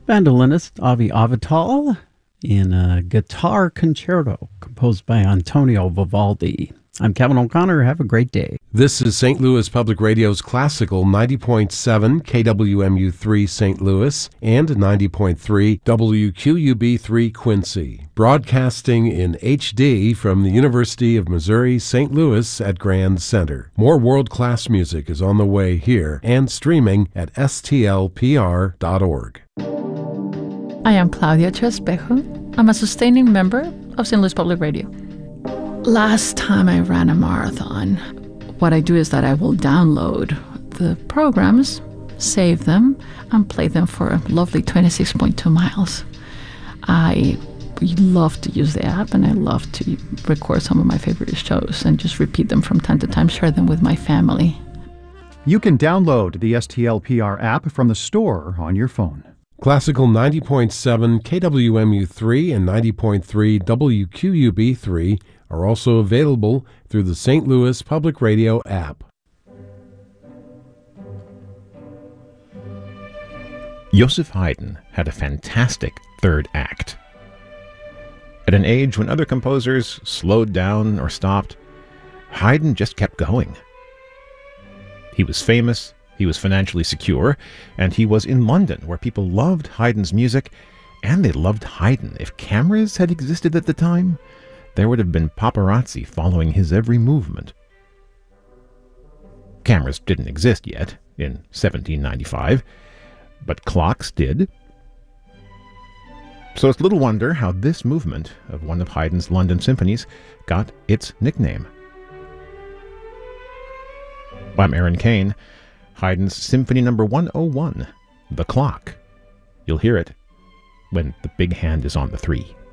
Bandolinist Avi Avital in a guitar concerto composed by Antonio Vivaldi. I'm Kevin O'Connor. Have a great day. This is St. Louis Public Radio's classical 90.7 KWMU3 St. Louis and 90.3 WQUB3 Quincy, broadcasting in HD from the University of Missouri St. Louis at Grand Center. More world-class music is on the way here and streaming at stlpr.org. I am Claudia Trespejo. I'm a sustaining member of St. Louis Public Radio. Last time I ran a marathon, what I do is that I will download the programs, save them, and play them for a lovely 26.2 miles. I love to use the app, and I love to record some of my favorite shows and just repeat them from time to time, share them with my family. You can download the STLPR app from the store on your phone. Classical 90.7 KWMU3 and 90.3 WQUB3 are also available through the St. Louis Public Radio app. Joseph Haydn had a fantastic third act. At an age when other composers slowed down or stopped, Haydn just kept going. He was famous, he was financially secure, and he was in London, where people loved Haydn's music, and they loved Haydn. If cameras had existed at the time, there would have been paparazzi following his every movement. Cameras didn't exist yet, in 1795, but clocks did. So it's little wonder how this movement of one of Haydn's London symphonies got its nickname. I'm Aaron Kane. Haydn's Symphony No. 101, The Clock. You'll hear it when the big hand is on the 3.